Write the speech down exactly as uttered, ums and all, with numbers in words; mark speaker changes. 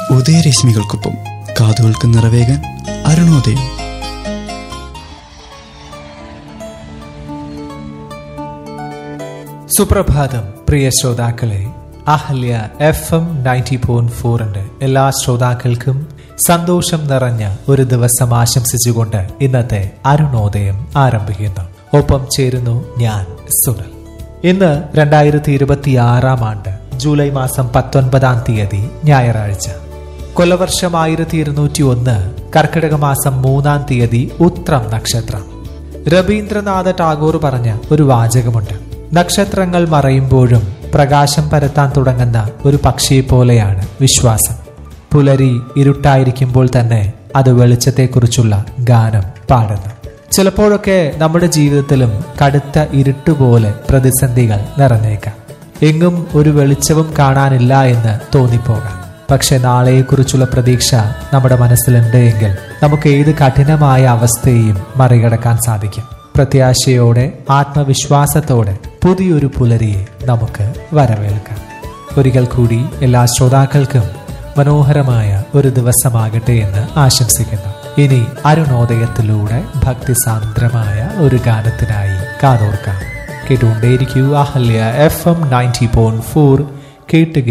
Speaker 1: ഉദയരശ്മികൾക്കൊപ്പം കാതുകൾക്ക് നിറവേകാൻ അരുണോദയം.
Speaker 2: സുപ്രഭാതം പ്രിയ ശ്രോതാക്കളെ. Ahalya F M ninety point ഫോറിന്റെ എല്ലാ ശ്രോതാക്കൾക്കും സന്തോഷം നിറഞ്ഞ ഒരു ദിവസം ആശംസിച്ചുകൊണ്ട് ഇന്നത്തെ അരുണോദയം ആരംഭിക്കുന്നു. ഒപ്പം ചേരുന്നു ഞാൻ സുനൽ. ഇന്ന് രണ്ടായിരത്തി ഇരുപത്തി ആറാം ആണ്ട് ജൂലൈ മാസം പത്തൊൻപതാം തീയതി ഞായറാഴ്ച. കൊല്ലവർഷം ആയിരത്തി ഇരുന്നൂറ്റി ഒന്ന് കർക്കിടക മാസം മൂന്നാം തീയതി ഉത്രം നക്ഷത്രം. രവീന്ദ്രനാഥ ടാഗോർ പറഞ്ഞ ഒരു വാചകമുണ്ട്: നക്ഷത്രങ്ങൾ മറയുമ്പോഴും പ്രകാശം പരത്താൻ തുടങ്ങുന്ന ഒരു പക്ഷിയെ പോലെയാണ് വിശ്വാസം. പുലരി ഇരുട്ടായിരിക്കുമ്പോൾ തന്നെ അത് വെളിച്ചത്തെക്കുറിച്ചുള്ള ഗാനം പാടുന്നു. ചിലപ്പോഴൊക്കെ നമ്മുടെ ജീവിതത്തിലും കടുത്ത ഇരുട്ടുപോലെ പ്രതിസന്ധികൾ നിറഞ്ഞേക്കാം. എങ്ങും ഒരു വെളിച്ചവും കാണാനില്ല എന്ന് തോന്നിപ്പോകാം. പക്ഷെ നാളെയെക്കുറിച്ചുള്ള പ്രതീക്ഷ നമ്മുടെ മനസ്സിലുണ്ട് എങ്കിൽ നമുക്ക് ഏത് കഠിനമായ അവസ്ഥയെയും മറികടക്കാൻ സാധിക്കും. പ്രത്യാശയോടെ, ആത്മവിശ്വാസത്തോടെ പുതിയൊരു പുലരിയെ നമുക്ക് വരവേൽക്കാം. ഒരിക്കൽ കൂടി എല്ലാ ശ്രോതാക്കൾക്കും മനോഹരമായ ഒരു ദിവസമാകട്ടെ എന്ന് ആശംസിക്കുന്നു. ഇനി അരുണോദയത്തിലൂടെ ഭക്തിസാന്ദ്രമായ ഒരു ഗാനത്തിനായി കാതോർക്കാം. കേട്ടുകൊണ്ടേയിരിക്കൂ Ahalya F M ninety point four. കേട്ടുക